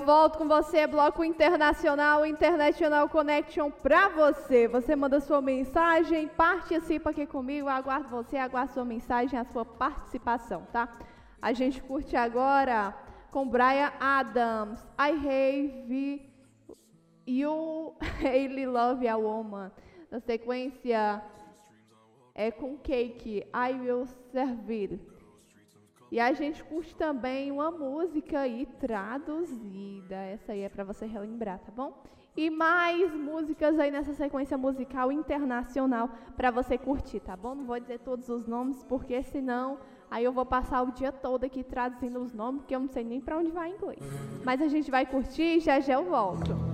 volto com você, Bloco Internacional, International Connection pra você. Você manda sua mensagem, participa aqui comigo, aguardo você, aguardo sua mensagem, a sua participação, tá? A gente curte agora com Bryan Adams, I Have You Really Love a Woman. Na sequência é com Cake, I Will Servir. E a gente curte também uma música aí traduzida. Essa aí é pra você relembrar, tá bom? E mais músicas aí nessa sequência musical internacional pra você curtir, tá bom? Não vou dizer todos os nomes, porque senão aí eu vou passar o dia todo aqui traduzindo os nomes, porque eu não sei nem pra onde vai em inglês. Mas a gente vai curtir e já já eu volto.